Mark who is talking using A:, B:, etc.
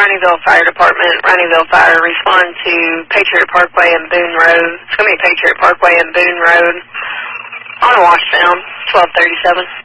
A: Roneyville Fire Department, Roneyville Fire, respond to Patriot Parkway and Boone Road. It's going to be Patriot Parkway and Boone Road on Washdown, 1237.